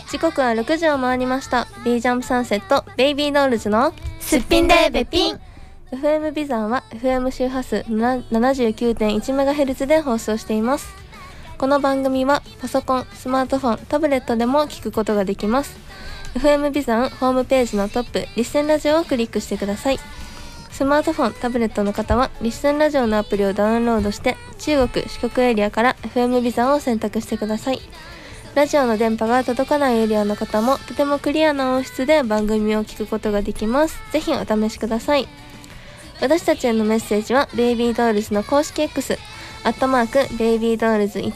時刻は6時を回りました。 B ジャンプサンセットベイビードールズのすっぴんでべっぴん。 FM ビザンは FM 周波数 79.1MHz で放送しています。この番組はパソコン、スマートフォン、タブレットでも聞くことができます。 FM ビザンホームページのトップリッスンラジオをクリックしてください。スマートフォン、タブレットの方はリッスンラジオのアプリをダウンロードして中国、四国エリアから FM ビザンを選択してください。ラジオの電波が届かないエリアの方もとてもクリアな音質で番組を聞くことができます。ぜひお試しください。私たちへのメッセージはベイビードールズの公式 Xベイビードールズ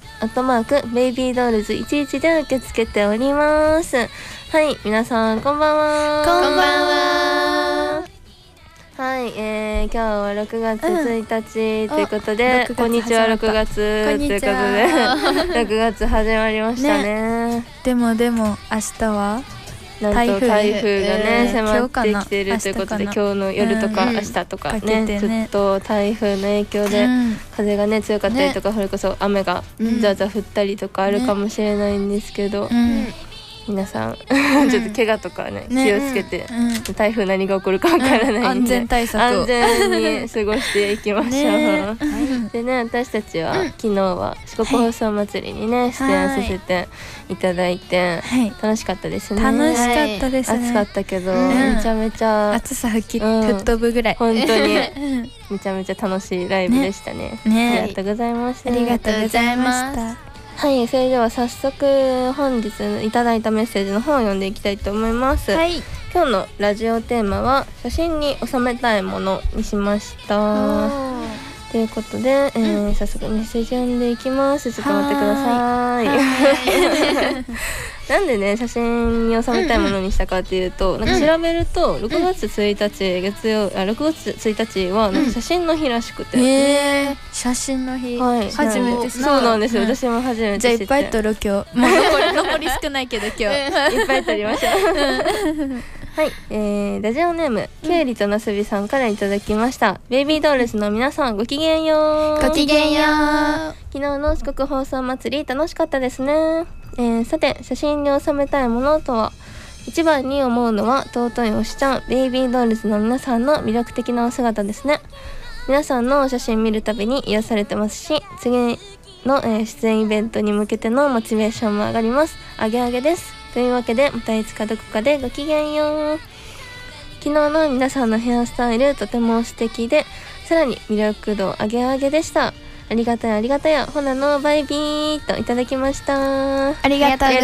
11ベイビードールズ11で受け付けております。はい、皆さんこんばんは。 こんばんは。 はい、今日は6月1日ということで、こんにちは6月ということで6月始まりました ね。 でも明日はなんと台風がね迫ってきているということで、今日の夜とか明日とかね、ずっと台風の影響で風がね強かったりとか、それこそ雨がザーザー降ったりとかあるかもしれないんですけど、皆さんちょっと怪我とかね気をつけて、台風何が起こるかわからないんで、 安全対策を安全に過ごしていきましょう。でね、私たちは昨日は四国放送祭りにね出演させていただいて、楽しかったですね。 楽しかったですね。 暑かったけど、めちゃめちゃ暑さ吹っ飛ぶぐらい、 本当にめちゃめちゃ楽しいライブでしたね。ありがとうございました。 ありがとうございました。 はい、それでは早速本日いただいたメッセージの方を読んでいきたいと思います。 はい、 今日のラジオテーマは写真に収めたいものにしました。ということで、早速メッセージ読んでいきます。ちょっと待ってください。なんでね写真に収めたいものにしたかっていうと、なんか調べると6月1日6月1日はなんか写真の日らしくて、 写真の日、 はい、 初めて。 そうなんですよ、私も初めて知って。 じゃあいっぱい撮ろう今日。もう残り少ないけど今日いっぱい撮りましょう。はい、ラジオネームきゅうりとなすびさんからいただきました。ベイビードールズの皆さんごきげんよう。 ごきげんよう。 昨日の四国放送祭り楽しかったですね。さて写真に収めたいものとは、一番に思うのは尊いおしちゃんベイビードールズの皆さんの魅力的なお姿ですね。皆さんのお写真見るたびに癒されてますし、次の、出演イベントに向けてのモチベーションも上がります。あげあげです。というわけでまたいつかどこかでごきげんよう。昨日の皆さんのヘアスタイルとても素敵で、さらに魅力度上げ上げでした。ありがたやほなのバイビーといただきました。 ありがとう